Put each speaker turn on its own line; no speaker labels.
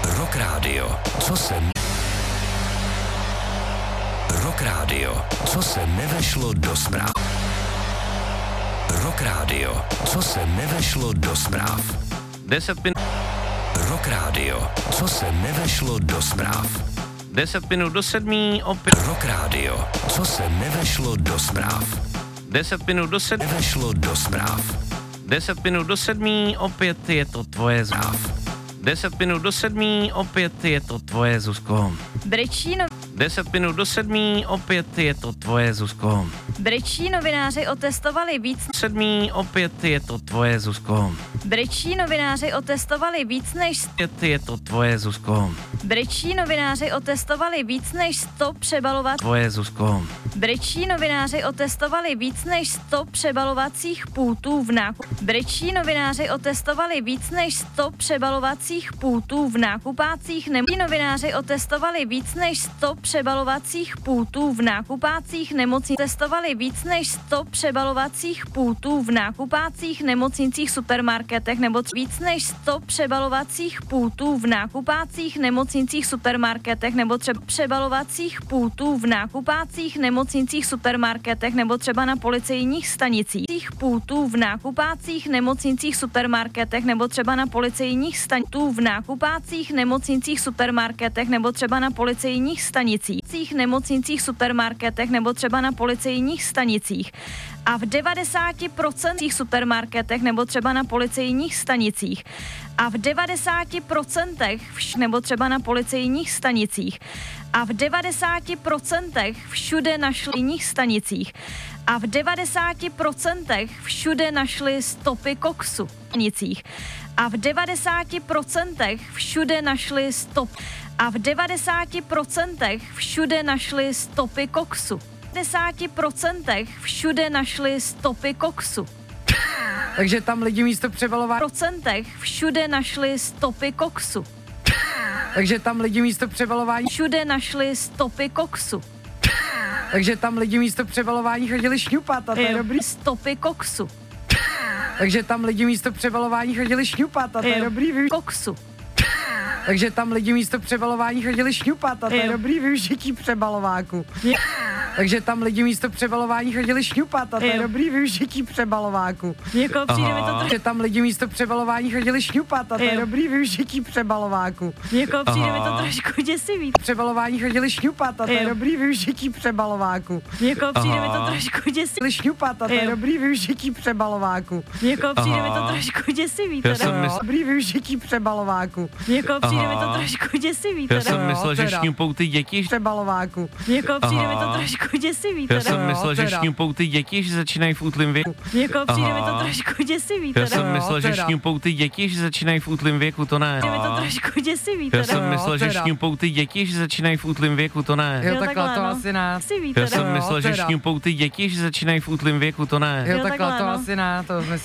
Rock Radio, Rock Radio, co se nevešlo do zpráv. Rock Radio, co se nevešlo do zpráv.
10 minut.
Rock Radio, co se nevešlo do zpráv.
10 minut do 7, opět.
Rock Radio, co se nevešlo do zpráv.
10 minut do 7.
Nevešlo do zpráv.
10 minut do 7, opět je to tvoje
Zpráv.
10 minut do 7, opět je to tvoje, Zuzko.
Brečí
10 minut do 7, opět je to tvoje, Zuzko.
Brečí novináři otestovali víc
7, opět je to tvoje, Zuzko.
Brečí novináři otestovali víc než
Opět je to tvoje, Zuzko.
Brečí novináři otestovali víc než 100 přebalovat
Tvoje, Zuzko.
Brečí novináři otestovali víc než 100 přebalovacích pultů v nákup. Brečí novináři otestovali víc než 100 přebalovacích pultů v nákupácích. Novináři otestovali víc než 100 přebalovacích pultů v nákupácích nemocnicích. Testovali víc než 100 přebalovacích pultů v nákupácích nemocnicích, supermarketech nebo víc než 100 přebalovacích pultů v nákupácích nemocnicích, supermarketech nebo třeba přebalovacích pultů v nákupácích nemocnicích, supermarketech nebo třeba na policejních stanicích. Pultů v nákupácích nemocnicích, supermarketech nebo třeba na policejních stanicích. V nákupácích nemocnicích, supermarketech nebo třeba na policejních stanicích. Nemocnicích, supermarketech nebo třeba na policejních stanicích. A v 90% supermarketech nebo třeba na policejních stanicích. A v 90% nebo třeba na policejních stanicích. A v 90% všude našli jiných stanicích. A v 90% všude našli stopy koksu. A v 90% všude našli A v 90% všude našli stopy koksu. V 90% všude našli stopy koksu.
Takže tam lidi místo přebalování.
Procentech všude našli stopy koksu.
Takže tam lidi místo přebalování.
Všude našli stopy koksu.
Takže tam lidi místo přebalování chodili šňupat a to je dobrý.
Stopy koksu.
Takže tam lidi místo přebalování chodili šňupat a to je dobrý využití.
Koksu.
Takže tam lidi místo přebalování chodili šňupat a to je dobrý využití přebalováku. Takže tam lidi místo přebalování chodili šňupat a to je dobrý využití přebalováku.
Jako přijde mi to
Takže tam lidi místo přebalování chodili šňupat a to je dobrý využití přebalováku.
Jako přijde mi to trošku děsivý.
Přebalování chodili šňupat a to je dobrý využití přebalováku.
Jako přijde mi to trošku děsivý.
Šňupat a to je dobrý využití přebalováku.
Jako přijde mi to trošku děsivý.
Dobrý využití přebalováku.
Jako přijde mi to trošku děsivý.
Já jsem myslel, že šňupou ty děti.
Přebalováku.
Jako přijde mi to trošku děsivý.
Já jsem myslel, že šňupou ty děti, že začínají v útlým věku.
Jako přijde mi to trošku děsivý.
Já jsem myslel, že šňupou ty děti, že začínají v útlým věku, to ne.
Přijde mi to trošku děsivý.
Já jsem myslel, že šňupou ty děti, že začínají v útlým věku, to ne.
Jo, takhle to asi ne.
Já jsem myslel, že šňupou ty děti, že začínají v útlým věku, to ne.
Jo, takhle to asi ne, to